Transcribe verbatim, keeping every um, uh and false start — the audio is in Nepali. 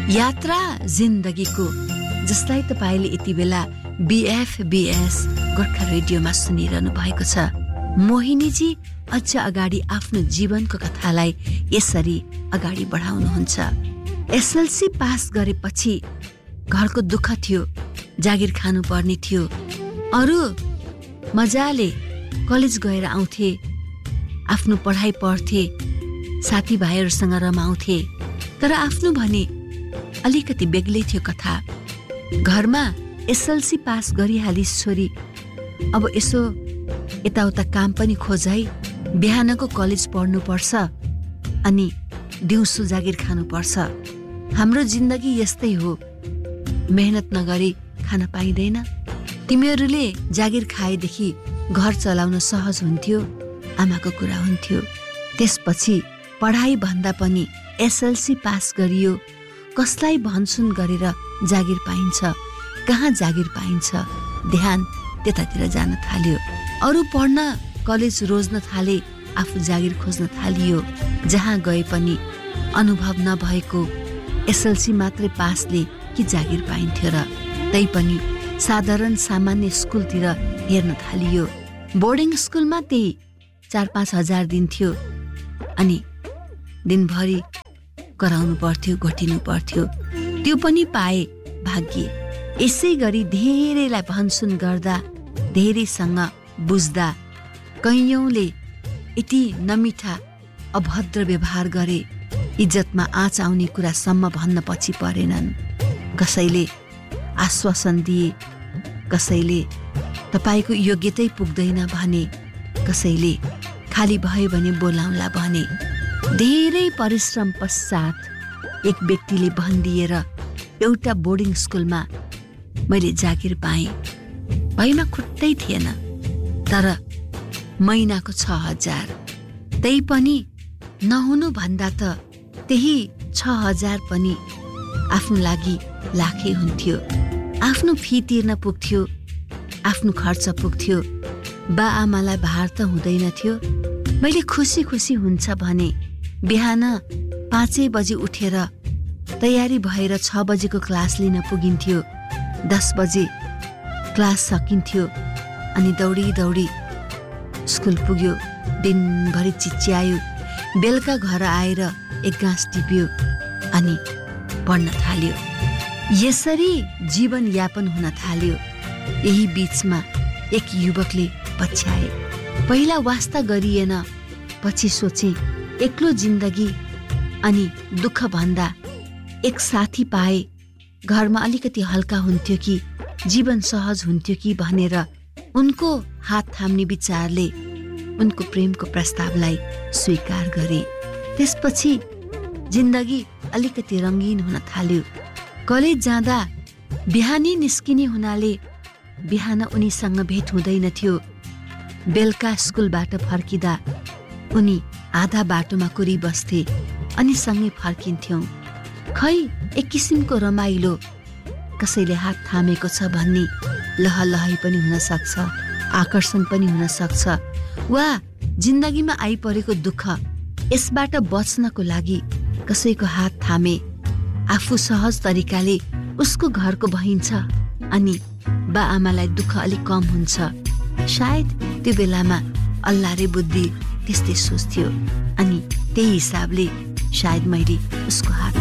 यात्रा जिन्दगीको, जसलाई तपाईले यति बेला बीएफबीएस गोर्खा रेडियोमा सुनिरहनु भएको छ। मोहिनीजी अझ अगाडि आफ्नो जीवनको कथालाई यसरी अगाडि बढाउनुहुन्छ। एसएलसी पास गरेपछि घरको दुःख थियो, जागिर खानु पर्ने थियो। अरू मजाले कलेज गएर आउँथे, आफ्नो पढाइ पढ्थे, साथीभाइहरूसँग रमाउँथे। तर आफ्नो भने अलिकति बेग्लै थियो कथा। घरमा एसएलसी पास गरिहालिस् छोरी, अब यसो यताउता काम पनि खोज है, बिहानको कलेज पढ्नुपर्छ अनि दिउँसो जागिर खानुपर्छ। हाम्रो जिन्दगी यस्तै हो, मेहनत नगरी खान पाइँदैन। तिमीहरूले जागिर खाएदेखि घर चलाउन सहज हुन्थ्यो, आमाको कुरा हुन्थ्यो। त्यसपछि पढाइ भन्दा पनि एसएलसी पास गरियो। कसलाई भनसुन गरेर जागिर पाइन्छ, कहाँ जागिर पाइन्छ, ध्यान त्यतातिर जान थाल्यो। अरू पढ्न कलेज रोज्न थाले, आफू जागिर खोज्न थालियो। जहाँ गए पनि अनुभव नभएको एसएलसी मात्रै पासले कि जागिर पाइन्थ्यो र? तै पनि साधारण सामान्य स्कुलतिर हेर्न थालियो। बोर्डिङ स्कुलमा त्यही चार पाँच हजार दिन्थ्यो अनि दिनभरि कराउनु पर्थ्यो, घोटिनु पर्थ्यो। त्यो पनि पाए भाग्य। यसै गरी धेरैलाई भनसुन गर्दा, धेरैसँग बुझ्दा, कैयौँले यति नमिठा अभद्र व्यवहार गरे, इज्जतमा आँच आउने कुरासम्म भन्न पछि परेनन्। कसैले आश्वासन दिए, कसैले तपाईको योग्यतै पुग्दैन भने, कसैले खाली भयो भने बोलाउला भने। धेरै परिश्रम पश्चात एक व्यक्तिले भनिदिएर एउटा बोर्डिङ स्कुलमा मैले जागिर पाएँ। भैमा खुट्टै थिएन, तर महिनाको छ हजार। त्यही पनि नहुनु भन्दा त त्यही छ हजार पनि आफ्नो लागि लाखै हुन्थ्यो। आफ्नो फी तिर्न पुग्थ्यो, आफ्नो खर्च पुग्थ्यो। बा आमालाई भार त हुँदैन थियो। मैले खुसी खुसी हुन्छ भने बिहान पाँचै बजी उठेर तयारी भएर छ बजेको क्लास लिन पुगिन्थ्यो। दस बजे क्लास सकिन्थ्यो अनि दौडी दौडी स्कुल पुग्यो। दिनभरि चिच्यायो, बेलुका घर आएर एक गाँस टिप्यो अनि पढ्न थाल्यो। यसरी जीवन यापन हुन थाल्यो। यही बीचमा एक युवकले पछ्याए। पहिला वास्ता गरिएन, पछि सोचे एक्लो जिन्दगी अनि दुःख भन्दा एक साथी पाए घरमा अलिकति हल्का हुन्थ्यो कि, जीवन सहज हुन्थ्यो कि भनेर उनको हात थाम्ने विचारले उनको प्रेमको प्रस्तावलाई स्वीकार गरे। त्यसपछि जिन्दगी अलिकति रङ्गीन हुन थाल्यो। कलेज जाँदा बिहानी निस्किने हुनाले बिहान उनीसँग भेट हुँदैन थियो। बेलुका स्कुलबाट फर्किँदा उनी आधा बाटोमा कुरी बस्थे अनि सँगै फर्किन्थ्यौं। खै एक किसिमको रमाइलो, कसैले हात थामेको छ भन्ने लहलहाई पनि हुन सक्छ, आकर्षण पनि हुन सक्छ। वा जिन्दगीमा आइपरेको दुःख, यसबाट बच्नको लागि कसैको हात थामे आफू सहज तरिकाले उसको घरको भइन्छ अनि बा आमालाई दुःख अलिक कम हुन्छ। सायद त्यो बेलामा अल्लाहरे बुद्धि त्यस्तै सोच्थ्यो अनि त्यही हिसाबले सायद मैले उसको हात